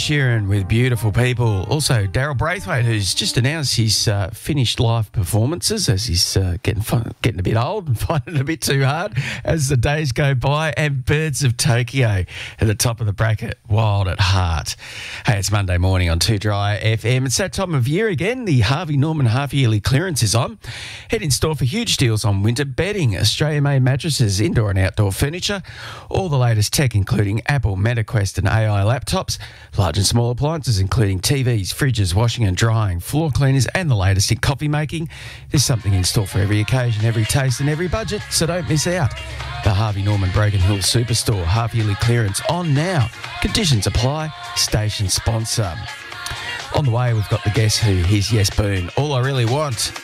Sheeran with Beautiful People. Also, Daryl Braithwaite, who's just announced his finished live performances as he's getting a bit old and finding it a bit too hard as the days go by. And Birds of Tokyo at the top of the bracket, Wild at Heart. Hey, it's Monday morning on 2 Dry FM. It's that time of year again. The Harvey Norman half-yearly clearance is on. Head in store for huge deals on winter bedding, Australia-made mattresses, indoor and outdoor furniture, all the latest tech including Apple, MetaQuest and AI laptops, large and small appliances including TVs, fridges, washing and drying, floor cleaners and the latest in coffee making. There's something in store for every occasion, every taste and every budget, so don't miss out. The Harvey Norman Broken Hill Superstore half-yearly clearance on now. Conditions apply. Station sponsor. On the way, we've got the Guess Who. Here's Yes Boone. All I Really Want.